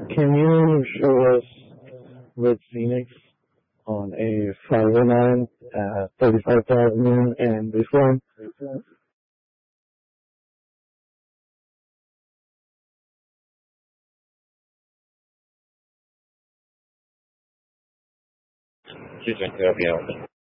Can you show us with Phoenix on a 509 at 35,000 and this one? Sí, tranquilo, bien.